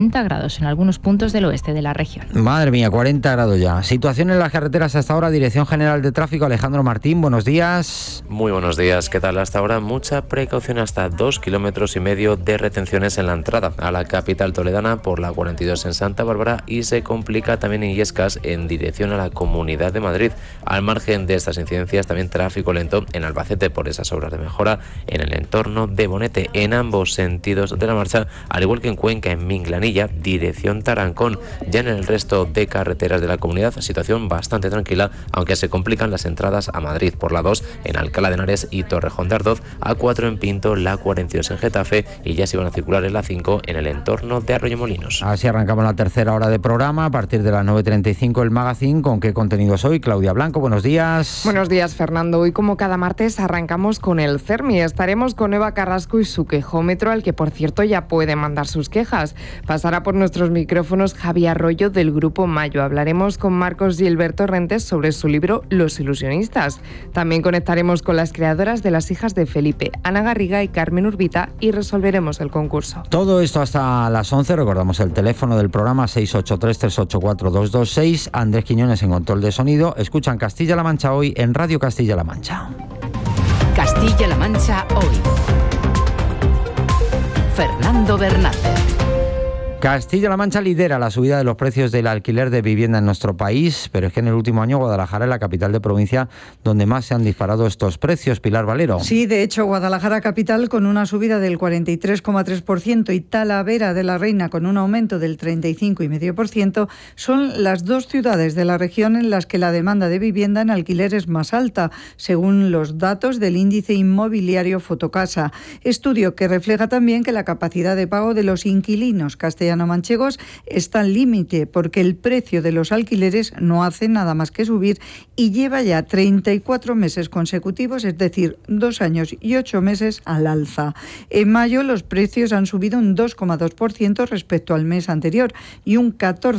40 grados en algunos puntos del oeste de la región. Madre mía, 40 grados ya. Situación en las carreteras hasta ahora. Dirección General de Tráfico, Alejandro Martín, buenos días. Muy buenos días, ¿qué tal? Hasta ahora mucha precaución, hasta 2,5 kilómetros de retenciones en la entrada a la capital toledana por la 42 en Santa Bárbara, y se complica también en Illescas en dirección a la Comunidad de Madrid. Al margen de estas incidencias, también tráfico lento en Albacete por esas obras de mejora en el entorno de Bonete en ambos sentidos de la marcha, al igual que en Cuenca, en Minglanilla, dirección Tarancón. Ya en el resto de carreteras de la comunidad, situación bastante tranquila, aunque se complican las entradas a Madrid por la 2 en Alcalá de Henares y Torrejón de Ardoz, A4 en Pinto, la 42 en Getafe, y ya se van a circular en la 5 en el entorno de Arroyomolinos. Así arrancamos la tercera hora de programa. A partir de las 9:35 el Magazine. ¿Con qué contenidos hoy? Claudia Blanco, buenos días. Buenos días, Fernando. Hoy, como cada martes, arrancamos con el CERMI. Estaremos con Eva Carrasco y su quejómetro, al que, por cierto, ya puede mandar sus quejas. Pasará por nuestros micrófonos Javi Arroyo, del Grupo Mayo. Hablaremos con Marcos Gilberto Rentes sobre su libro Los ilusionistas. También conectaremos con las creadoras de Las hijas de Felipe, Ana Garriga y Carmen Urbita, y resolveremos el concurso. Todo esto hasta las 11. Recordamos el teléfono del programa 683-384-226. Andrés Quiñones en control de sonido. Escuchan Castilla-La Mancha hoy en Radio Castilla-La Mancha. Castilla-La Mancha hoy. Fernando Bernández. Castilla-La Mancha lidera la subida de los precios del alquiler de vivienda en nuestro país, pero es que en el último año Guadalajara es la capital de provincia donde más se han disparado estos precios. Pilar Valero. Sí, de hecho, Guadalajara capital con una subida del 43,3% y Talavera de la Reina con un aumento del 35,5% son las dos ciudades de la región en las que la demanda de vivienda en alquiler es más alta, según los datos del índice inmobiliario Fotocasa. Estudio que refleja también que la capacidad de pago de los inquilinos castellano-manchegos está al límite, porque el precio de los alquileres no hace nada más que subir y lleva ya 34 meses consecutivos, es decir, 2 años y 8 meses al alza. En mayo los precios han subido un 2,2% respecto al mes anterior y un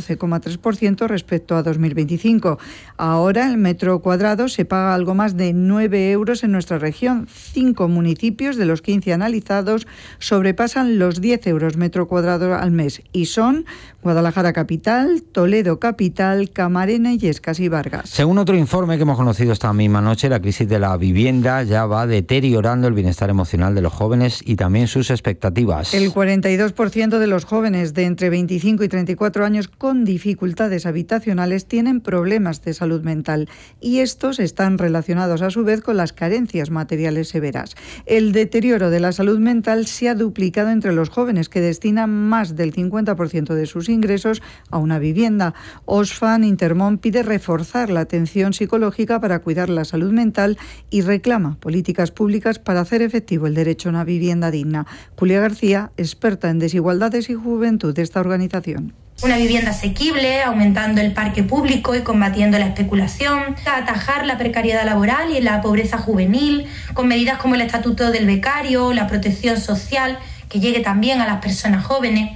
14,3% respecto a 2025. Ahora el metro cuadrado se paga algo más de 9 euros en nuestra región. 5 municipios de los 15 analizados sobrepasan los 10 euros metro cuadrado al mes, y son Guadalajara capital, Toledo capital, Camarena, Illescas y Vargas. Según otro informe que hemos conocido esta misma noche, la crisis de la vivienda ya va deteriorando el bienestar emocional de los jóvenes y también sus expectativas. El 42% de los jóvenes de entre 25 y 34 años con dificultades habitacionales tienen problemas de salud mental, y estos están relacionados a su vez con las carencias materiales severas. El deterioro de la salud mental se ha duplicado entre los jóvenes, que destinan más del 50% de sus ingresos a una vivienda. Oxfam Intermón pide reforzar la atención psicológica para cuidar la salud mental y reclama políticas públicas para hacer efectivo el derecho a una vivienda digna. Julia García, experta en desigualdades y juventud de esta organización. Una vivienda asequible, aumentando el parque público y combatiendo la especulación, atajar la precariedad laboral y la pobreza juvenil, con medidas como el estatuto del becario, la protección social, que llegue también a las personas jóvenes.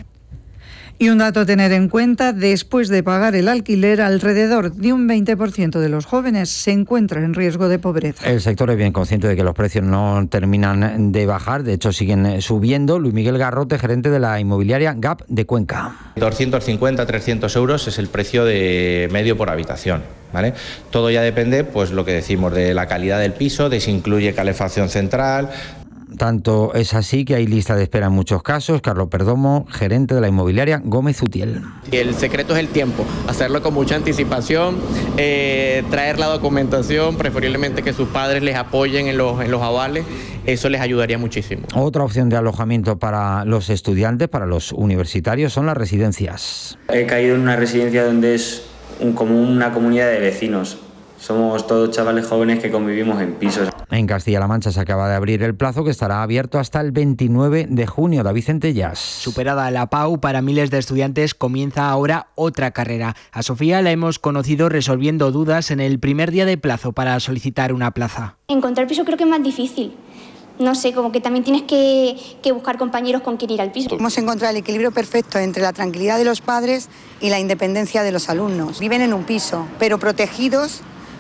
Y un dato a tener en cuenta: después de pagar el alquiler, alrededor de un 20% de los jóvenes se encuentra en riesgo de pobreza. El sector es bien consciente de que los precios no terminan de bajar, de hecho siguen subiendo. Luis Miguel Garrote, gerente de la inmobiliaria GAP de Cuenca. 250, 300 euros es el precio de medio por habitación, ¿vale? Todo ya depende, pues lo que decimos, de la calidad del piso, de si incluye calefacción central. Tanto es así que hay lista de espera en muchos casos. Carlos Perdomo, gerente de la inmobiliaria Gómez Utiel. El secreto es el tiempo, hacerlo con mucha anticipación, traer la documentación, preferiblemente que sus padres les apoyen en los avales, eso les ayudaría muchísimo. Otra opción de alojamiento para los estudiantes, para los universitarios, son las residencias. He caído en una residencia donde es como una comunidad de vecinos. Somos todos chavales jóvenes que convivimos en pisos. En Castilla-La Mancha se acaba de abrir el plazo, que estará abierto hasta el 29 de junio. David Centellas. Superada la PAU, para miles de estudiantes comienza ahora otra carrera. A Sofía la hemos conocido resolviendo dudas en el primer día de plazo para solicitar una plaza. Encontrar piso creo que es más difícil. No sé, como que también tienes que buscar compañeros con quien ir al piso. Hemos encontrado el equilibrio perfecto entre la tranquilidad de los padres y la independencia de los alumnos. Viven en un piso, pero protegidos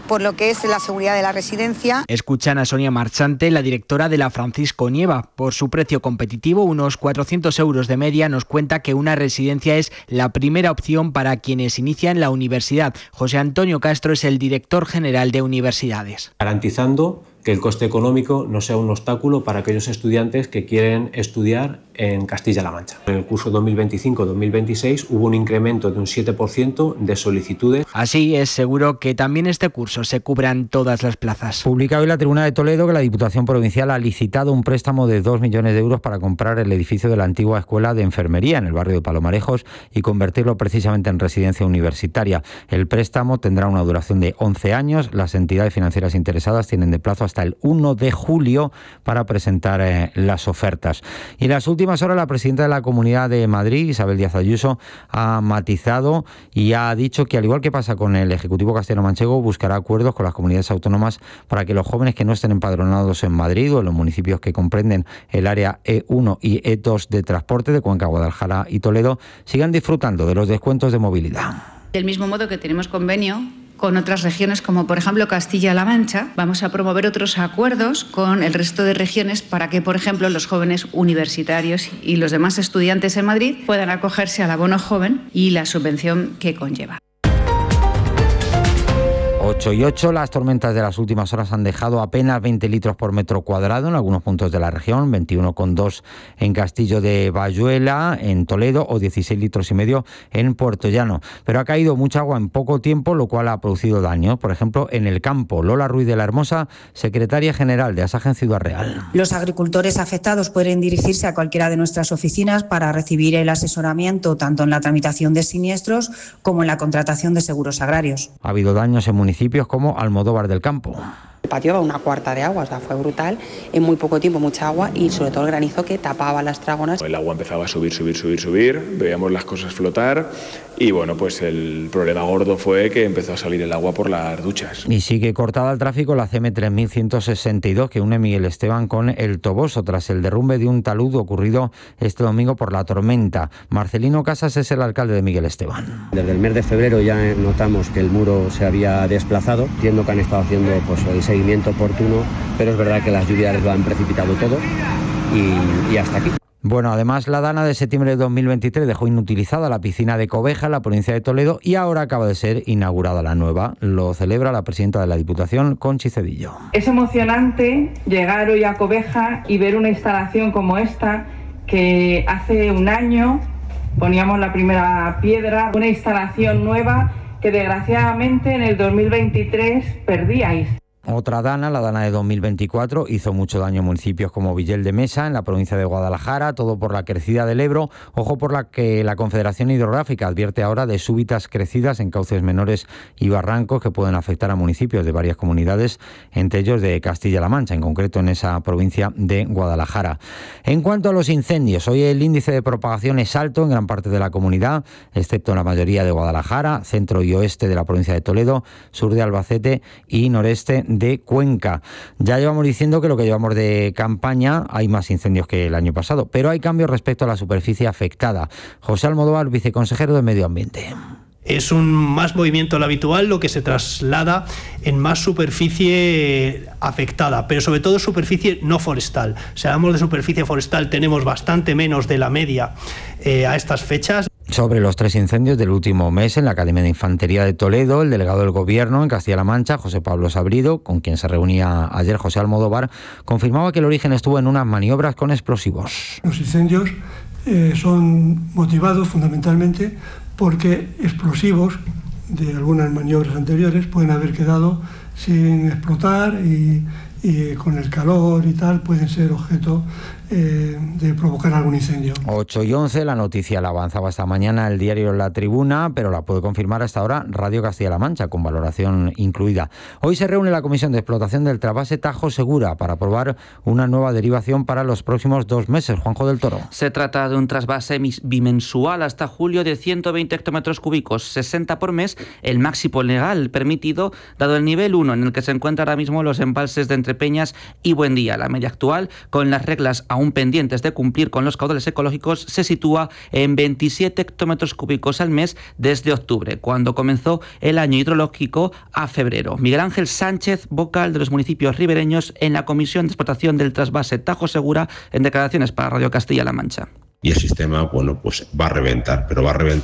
por lo que es la seguridad de la residencia. Escuchan a Sonia Marchante, la directora de la Francisco Nieva. Por su precio competitivo, unos 400 euros de media, nos cuenta que una residencia es la primera opción para quienes inician la universidad. José Antonio Castro es el director general de universidades. Garantizando que el coste económico no sea un obstáculo para aquellos estudiantes que quieren estudiar en Castilla-La Mancha. En el curso 2025-2026 hubo un incremento de un 7% de solicitudes. Así es seguro que también este curso se cubran todas las plazas. Publica hoy la Tribuna de Toledo que la Diputación Provincial ha licitado un préstamo de 2 millones de euros para comprar el edificio de la antigua Escuela de Enfermería en el barrio de Palomarejos y convertirlo precisamente en residencia universitaria. El préstamo tendrá una duración de 11 años. Las entidades financieras interesadas tienen de plazo hasta el 1 de julio para presentar las ofertas. Y en las últimas horas la presidenta de la Comunidad de Madrid, Isabel Díaz Ayuso, ha matizado y ha dicho que, al igual que pasa con el Ejecutivo castellano-manchego, buscará acuerdos con las comunidades autónomas para que los jóvenes que no estén empadronados en Madrid o en los municipios que comprenden el área E1 y E2 de transporte de Cuenca, Guadalajara y Toledo sigan disfrutando de los descuentos de movilidad. Del mismo modo que tenemos convenio con otras regiones como por ejemplo Castilla-La Mancha, vamos a promover otros acuerdos con el resto de regiones para que, por ejemplo, los jóvenes universitarios y los demás estudiantes en Madrid puedan acogerse al abono joven y la subvención que conlleva. 8 y 8, las tormentas de las últimas horas han dejado apenas 20 litros por metro cuadrado en algunos puntos de la región, 21,2 en Castillo de Bayuela, en Toledo, o 16 litros y medio en Puerto Llano. Pero ha caído mucha agua en poco tiempo, lo cual ha producido daño. Por ejemplo, en el campo. Lola Ruiz de la Hermosa, secretaria general de Asaja en Ciudad Real. Los agricultores afectados pueden dirigirse a cualquiera de nuestras oficinas para recibir el asesoramiento tanto en la tramitación de siniestros como en la contratación de seguros agrarios. Ha habido daños en municipios como Almodóvar del Campo. El patio va una cuarta de agua, o sea, fue brutal, en muy poco tiempo mucha agua y sobre todo el granizo que tapaba las trágonas. El agua empezaba a subir, veíamos las cosas flotar y bueno, pues el problema gordo fue que empezó a salir el agua por las duchas. Y sigue cortada el tráfico la CM 3162 que une Miguel Esteban con El Toboso tras el derrumbe de un talud ocurrido este domingo por la tormenta. Marcelino Casas es el alcalde de Miguel Esteban. Desde el mes de febrero ya notamos que el muro se había desplazado, entiendo que han estado haciendo pues el seguimiento oportuno, pero es verdad que las lluvias lo han precipitado todo y hasta aquí. Bueno, además la Dana de septiembre de 2023 dejó inutilizada la piscina de Cobeja en la provincia de Toledo y ahora acaba de ser inaugurada la nueva. Lo celebra la presidenta de la Diputación, Conchi Cedillo. Es emocionante llegar hoy a Cobeja y ver una instalación como esta, que hace un año poníamos la primera piedra, una instalación nueva que desgraciadamente en el 2023 perdíais. Otra Dana, la Dana de 2024, hizo mucho daño en municipios como Villel de Mesa, en la provincia de Guadalajara, todo por la crecida del Ebro. Ojo por la que la Confederación Hidrográfica advierte ahora de súbitas crecidas en cauces menores y barrancos que pueden afectar a municipios de varias comunidades, entre ellos de Castilla-La Mancha, en concreto en esa provincia de Guadalajara. En cuanto a los incendios, hoy el índice de propagación es alto en gran parte de la comunidad, excepto en la mayoría de Guadalajara, centro y oeste de la provincia de Toledo, sur de Albacete y noreste de Cuenca. Ya llevamos diciendo que lo que llevamos de campaña hay más incendios que el año pasado, pero hay cambios respecto a la superficie afectada. José Almodóvar, viceconsejero de Medio Ambiente. Es un más movimiento del habitual, lo que se traslada en más superficie afectada, pero sobre todo superficie no forestal. Si hablamos de superficie forestal, tenemos bastante menos de la media a estas fechas. Sobre los 3 incendios del último mes en la Academia de Infantería de Toledo, el delegado del Gobierno en Castilla-La Mancha, José Pablo Sabrido, con quien se reunía ayer José Almodóvar, confirmaba que el origen estuvo en unas maniobras con explosivos. Los incendios son motivados fundamentalmente porque explosivos de algunas maniobras anteriores pueden haber quedado sin explotar y con el calor y tal pueden ser objeto de provocar algún incendio. 8 y 11, la noticia la avanzaba esta mañana el diario La Tribuna, pero la puede confirmar hasta ahora Radio Castilla-La Mancha, con valoración incluida. Hoy se reúne la Comisión de Explotación del Trasvase Tajo Segura para aprobar una nueva derivación para los próximos 2 meses. Juanjo del Toro. Se trata de un trasvase bimensual hasta julio de 120 hectómetros cúbicos, 60 por mes, el máximo legal permitido, dado el nivel 1 en el que se encuentran ahora mismo los embalses de Entrepeñas y Buendía. La media actual, con las reglas aún pendientes de cumplir con los caudales ecológicos, se sitúa en 27 hectómetros cúbicos al mes desde octubre, cuando comenzó el año hidrológico, a febrero. Miguel Ángel Sánchez, vocal de los municipios ribereños en la Comisión de Explotación del Trasvase Tajo Segura, en declaraciones para Radio Castilla-La Mancha. Y el sistema, bueno, pues va a reventar, pero va a reventar